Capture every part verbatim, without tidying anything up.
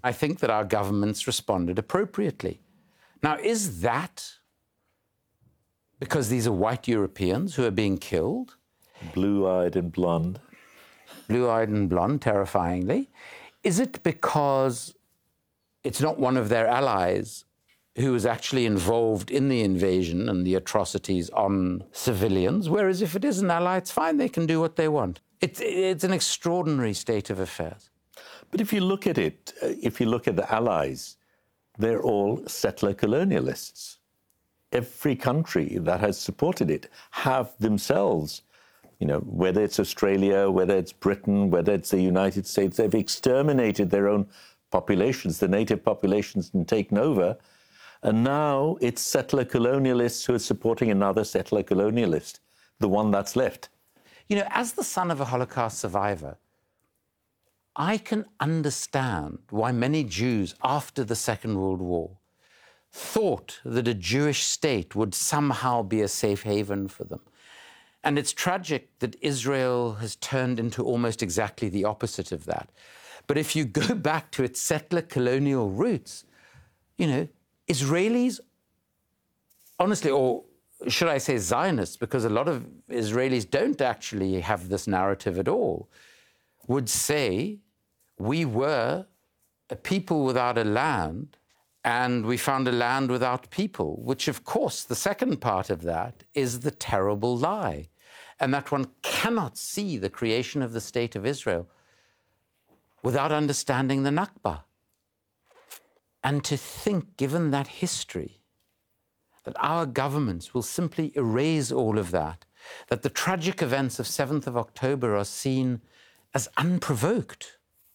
I think that our governments responded appropriately. Now, is that because these are white Europeans who are being killed? Blue-eyed and blonde. Blue-eyed and blonde, terrifyingly. Is it because it's not one of their allies who was actually involved in the invasion and the atrocities on civilians? Whereas if it is an ally, it's fine, they can do what they want. It's, it's an extraordinary state of affairs. But if you look at it, if you look at the allies, they're all settler colonialists. Every country that has supported it have themselves, you know, whether it's Australia, whether it's Britain, whether it's the United States, they've exterminated their own populations, the native populations, and taken over. And now it's settler colonialists who are supporting another settler colonialist, the one that's left. You know, as the son of a Holocaust survivor, I can understand why many Jews after the Second World War thought that a Jewish state would somehow be a safe haven for them. And it's tragic that Israel has turned into almost exactly the opposite of that. But if you go back to its settler colonial roots, you know, Israelis, honestly, or should I say Zionists, because a lot of Israelis don't actually have this narrative at all, would say we were a people without a land and we found a land without people, which, of course, the second part of that is the terrible lie, and that one cannot see the creation of the State of Israel without understanding the Nakba. And to think, given that history, that our governments will simply erase all of that, that the tragic events of seventh of October are seen as unprovoked.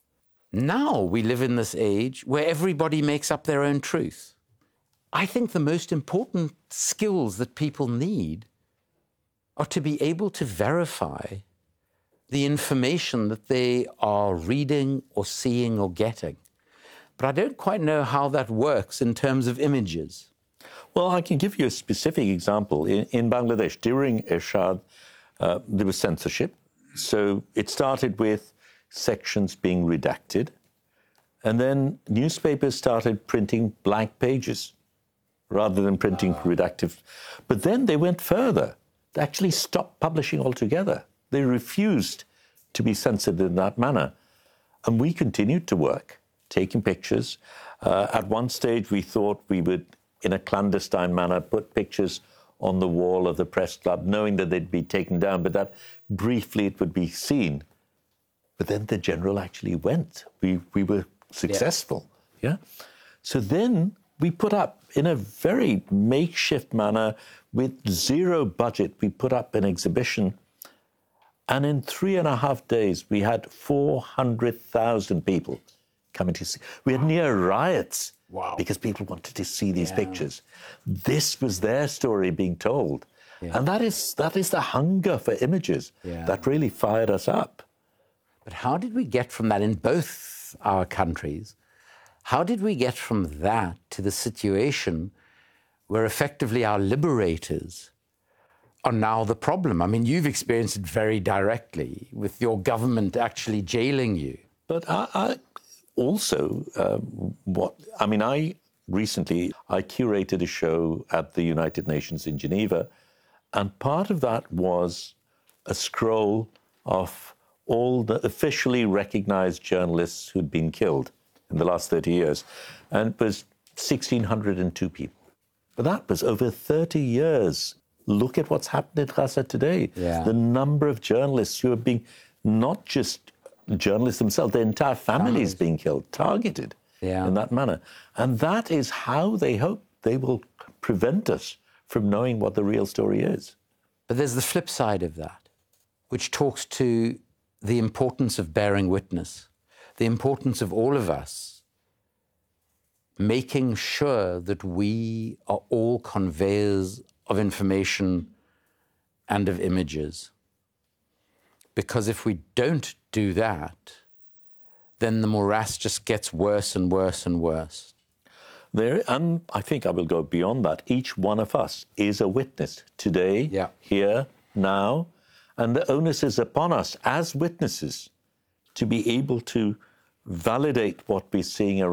Now we live in this age where everybody makes up their own truth. I think the most important skills that people need are to be able to verify the information that they are reading or seeing or getting. But I don't quite know how that works in terms of images. Well, I can give you a specific example. In, in Bangladesh, during Ershad, uh, there was censorship. So it started with sections being redacted, and then newspapers started printing blank pages rather than printing redacted. But then they went further. They actually stopped publishing altogether. They refused to be censored in that manner. And we continued to work, taking pictures. Uh, at one stage, we thought we would, in a clandestine manner, put pictures on the wall of the press club, knowing that they'd be taken down, but that briefly it would be seen. But then the general actually went. We, we were successful. Yeah. yeah. So then we put up, in a very makeshift manner, with zero budget, we put up an exhibition. And in three and a half days, we had four hundred thousand people coming to see. We had near riots. Wow. Because people wanted to see these yeah. pictures. This was their story being told. Yeah. And that is, that is the hunger for images yeah. that really fired us up. But how did we get from that in both our countries? How did we get from that to the situation where effectively our liberators are now the problem? I mean, you've experienced it very directly with your government actually jailing you. But I, I also, um, what, I mean, I recently, I curated a show at the United Nations in Geneva, and part of that was a scroll of all the officially recognized journalists who'd been killed in the last thirty years. And it was one thousand six hundred two people. But that was over thirty years. Look at what's happened in Gaza today. Yeah. The number of journalists who are being, not just journalists themselves, their entire families, families. being killed, targeted yeah. in that manner. And that is how they hope they will prevent us from knowing what the real story is. But there's the flip side of that, which talks to the importance of bearing witness, the importance of all of us making sure that we are all conveyors of information and of images. Because if we don't do that, then the morass just gets worse and worse and worse. There, and I think I will go beyond that. Each one of us is a witness today, yeah. here, now, and the onus is upon us as witnesses to be able to validate what we're seeing around.